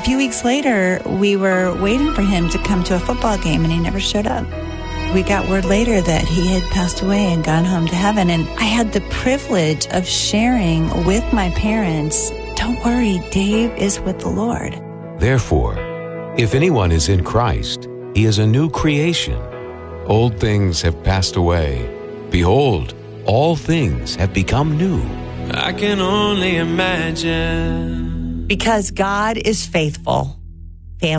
few weeks later, we were waiting for him to come to a football game, and he never showed up. We got word later that he had passed away and gone home to heaven, and I had the privilege of sharing with my parents, don't worry, Dave is with the Lord. Therefore, if anyone is in Christ, he is a new creation. Old things have passed away. Behold, all things have become new. I can only imagine. Because God is faithful.